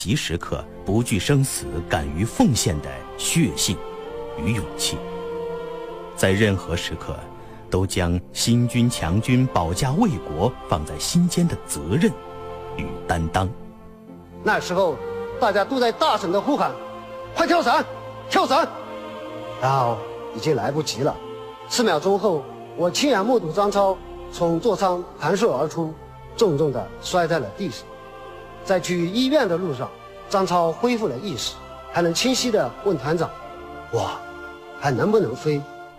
极时刻不惧生死、敢于奉献的血性与勇气，在任何时刻都将新军强军保家卫国放在心间的责任与担当。 那时候大家都在大声地呼喊：快跳伞，跳伞！然后已经来不及了。4秒钟后，我亲眼目睹张超从座舱弹射而出，重重地摔在了地上。在去医院的路上，张超恢复了意识，还能清晰地问团长：我还能不能飞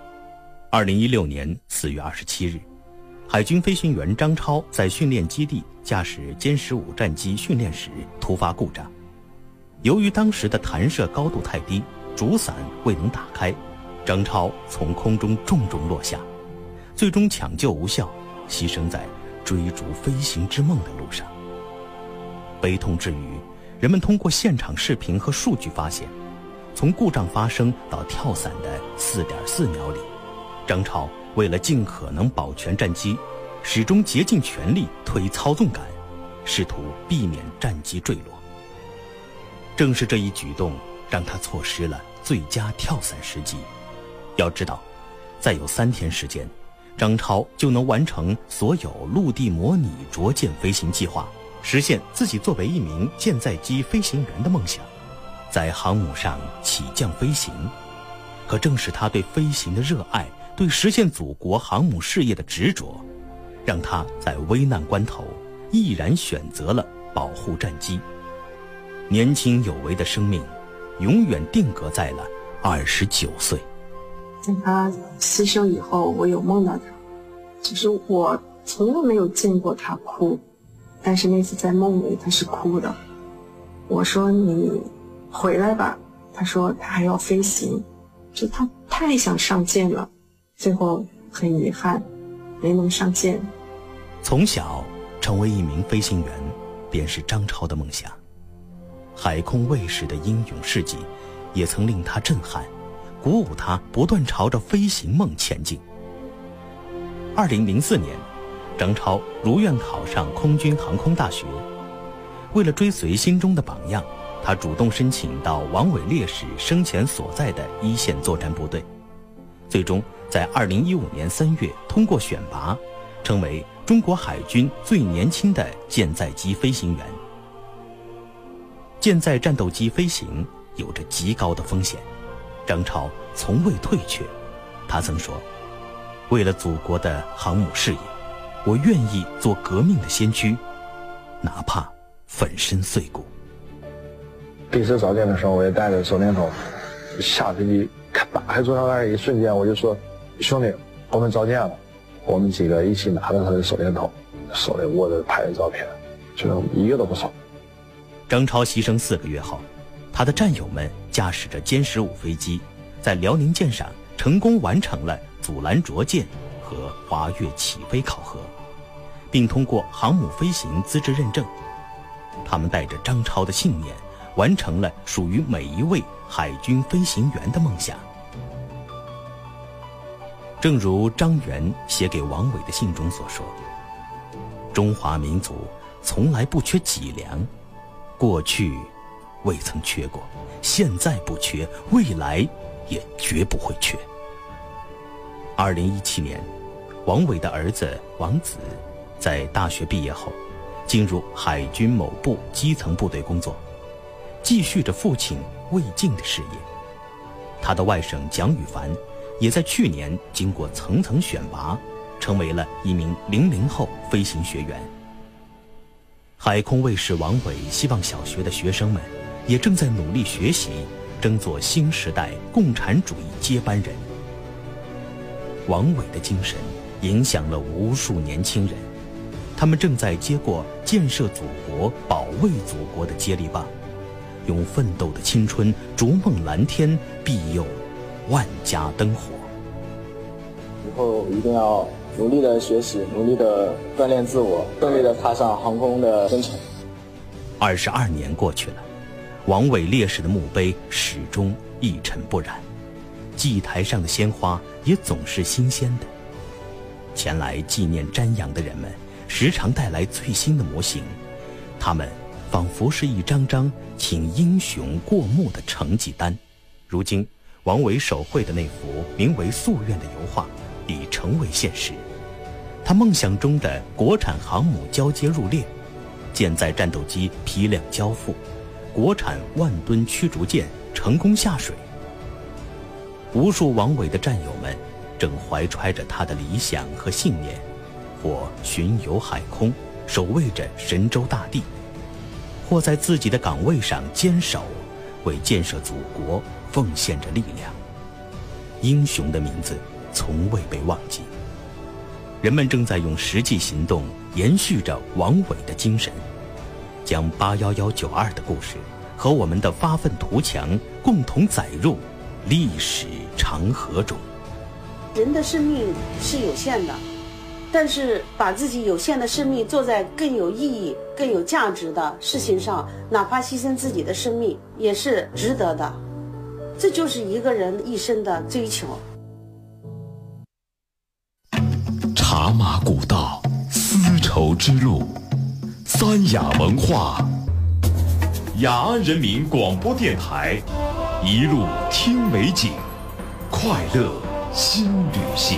？2016年4月27日，海军飞行员张超在训练基地驾驶歼15战机训练时突发故障，由于当时的弹射高度太低，主伞未能打开，张超从空中重重落下，最终抢救无效，牺牲在追逐飞行之梦的路上。悲痛之余，人们通过现场视频和数据发现，从故障发生到跳伞的4.4秒里，张超为了尽可能保全战机，始终竭尽全力推操纵杆，试图避免战机坠落。正是这一举动让他错失了最佳跳伞时机。要知道，再有3天时间，张超就能完成所有陆地模拟着舰飞行计划，实现自己作为一名舰载机飞行员的梦想，在航母上起降飞行。可正是他对飞行的热爱，对实现祖国航母事业的执着，让他在危难关头毅然选择了保护战机。年轻有为的生命永远定格在了29岁。 在他牺牲以后，我有梦到他，只是我从来没有见过他哭，但是那次在梦里他是哭的。我说你回来吧，他说他还要飞行，就他太想上舰了，最后很遗憾没能上舰。 从小成为一名飞行员便是张超的梦想，海空卫士的英勇事迹也曾令他震撼，鼓舞他不断朝着飞行梦前进。2004年，张超如愿考上空军航空大学。为了追随心中的榜样，他主动申请到王伟烈士生前所在的一线作战部队，最终在2015年3月通过选拔，成为中国海军最年轻的舰载机飞行员。舰载战斗机飞行有着极高的风险，张超从未退却。他曾说，为了祖国的航母事业，我愿意做革命的先驱，哪怕粉身碎骨。 第一次造舰的时候，我也带着手电筒下飞机，打开座舱盖一瞬间，我就说：兄弟，我们造舰了。我们几个一起拿着他的手电筒，手里握着拍的照片，就一个都不少。 张超牺牲4个月后，他的战友们驾驶着歼15飞机，在辽宁舰上成功完成了阻拦着舰和滑跃起飞考核，并通过航母飞行资质认证。他们带着张超的信念，完成了属于每一位海军飞行员的梦想。正如张元写给王伟的信中所说，中华民族从来不缺脊梁，过去未曾缺过，现在不缺，未来也绝不会缺。2017年，王伟的儿子王子在大学毕业后，进入海军某部基层部队工作，继续着父亲魏晋的事业。他的外甥蒋宇凡也在去年经过层层选拔，成为了一名00后飞行学员。海空卫士王伟希望小学的学生们也正在努力学习，争做新时代共产主义接班人。王伟的精神影响了无数年轻人，他们正在接过建设祖国、保卫祖国的接力棒，用奋斗的青春逐梦蓝天，庇佑万家灯火。 以后一定要努力的学习，努力的锻炼自我，顺利的踏上航空的征程。 22年过去了，王伟烈士的墓碑始终一尘不染，祭台上的鲜花也总是新鲜的。前来纪念瞻仰的人们时常带来最新的模型，他们仿佛是一张张请英雄过目的成绩单。如今王伟手绘的那幅名为《夙愿》的油画已成为现实。他梦想中的国产航母交接入列，舰载战斗机批量交付，国产万吨驱逐舰成功下水。无数王伟的战友们正怀揣着他的理想和信念，或巡游海空，守卫着神州大地，或在自己的岗位上坚守，为建设祖国奉献着力量。英雄的名字从未被忘记，人们正在用实际行动延续着王伟的精神，将81192的故事和我们的发愤图强共同载入历史长河中。 人的生命是有限的，但是把自己有限的生命做在更有意义、更有价值的事情上，哪怕牺牲自己的生命也是值得的。这就是一个人一生的追求。 茶马古道，丝绸之路，三雅文化，雅安人民广播电台，一路听美景，快乐新旅行。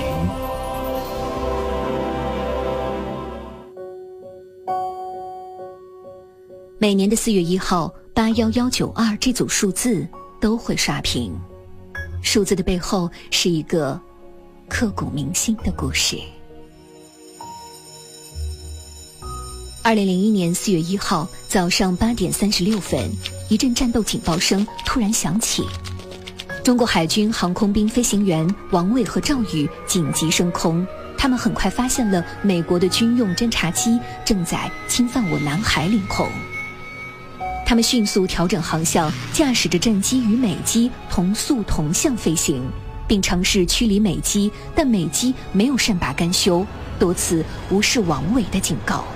每年的4月1号，81192这组数字都会刷屏。数字的背后是一个刻骨铭心的故事。2001年4月1号早上8点36分，一阵战斗警报声突然响起。中国海军航空兵飞行员王伟和赵宇紧急升空，他们很快发现了美国的军用侦察机正在侵犯我南海领空。他们迅速调整航向，驾驶着战机与美机同速同向飞行，并尝试驱离美机，但美机没有善罢甘休，多次无视王伟的警告。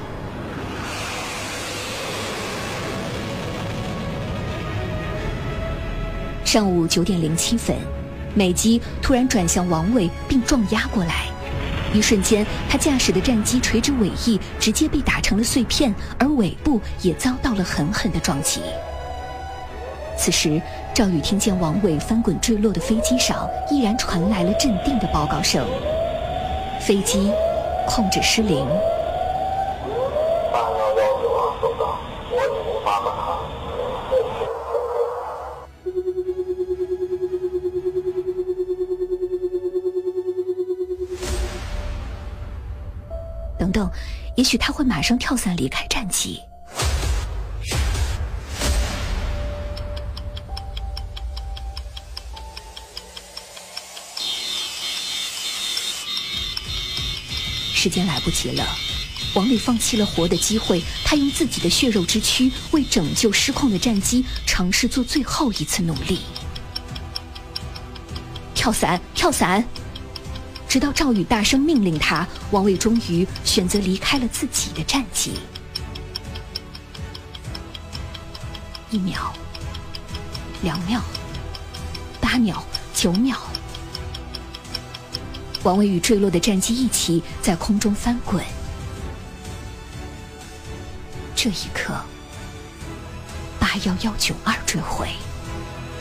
上午9点07分，美机突然转向王伟并撞压过来，一瞬间他驾驶的战机垂直尾翼直接被打成了碎片，而尾部也遭到了狠狠的撞击。此时赵宇听见王伟翻滚坠落的飞机上依然传来了镇定的报告声，飞机控制失灵。 81192收到，我已经发把它。 等等，也许他会马上跳伞离开战机。时间来不及了，王伟放弃了活的机会，他用自己的血肉之躯为拯救失控的战机尝试做最后一次努力。跳伞，跳伞！直到赵宇大声命令他，王伟终于选择离开了自己的战机。1秒、2秒、8秒、9秒，王伟与坠落的战机一起在空中翻滚。这一刻，81192坠毁。